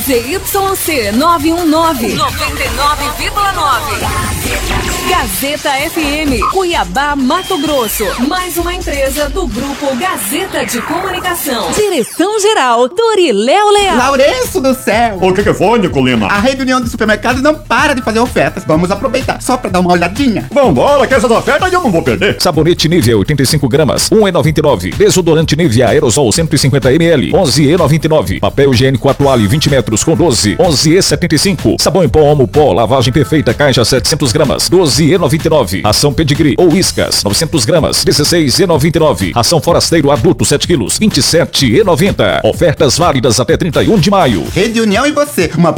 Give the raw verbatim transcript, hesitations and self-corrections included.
Z Y C nove um nove, noventa e nove vírgula nove. Gazeta F M, Cuiabá, Mato Grosso. Mais uma empresa do Grupo Gazeta de Comunicação. Direção-geral, Doriléu Leal. Lourenço do céu! O que que foi, Nicolina? A Rede União dos Supermercados não para de fazer ofertas. Vamos aproveitar só pra dar uma olhadinha. Vambora, que essas ofertas eu não vou perder. Sabonete Nivea oitenta e cinco gramas, um real e noventa e nove. Desodorante Nivea Aerosol cento e cinquenta mililitros, onze reais e noventa e nove. Papel higiênico Atuale vinte metros com doze, onze reais e setenta e cinco. Sabão em pó Omo Pó, lavagem perfeita, caixa setecentos gramas, doze reais e noventa e nove. Ração Pedigree ou Whiskas novecentos gramas, dezesseis reais e noventa e nove. Ração Forasteiro adulto sete quilos, vinte e sete reais e noventa. Ofertas válidas até trinta e um de maio. Rede União e você, uma